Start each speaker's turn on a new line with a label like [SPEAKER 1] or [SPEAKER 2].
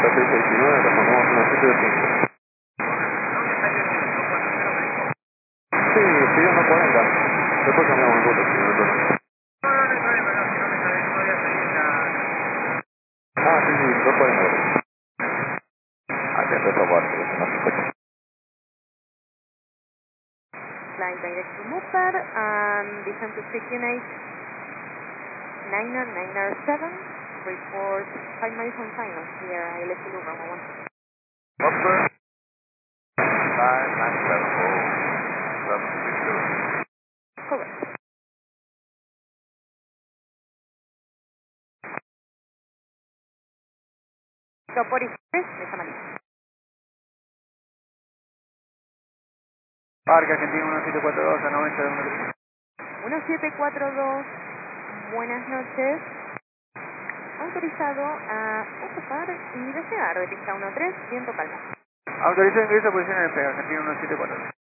[SPEAKER 1] 669, respondemos 175. Sí, pidió 140. Después cambiamos el ruta, si no hay problema. Ah, sí, sí, 240. Acá está otra parte, no se escucha.
[SPEAKER 2] Flight direct to Mopar and descend to street unit 997. Report 5 miles on silence here, ILS Luma 1.
[SPEAKER 1] Mopar 997.
[SPEAKER 2] Correct. So 43, Mesa Malí.
[SPEAKER 1] Parque Argentino 1742 a 90 de
[SPEAKER 2] 1742, buenas noches. Autorizado a ocupar y desear de pista 13, viento calmo.
[SPEAKER 1] Autorización de ingreso a posición en el Argentino 1742.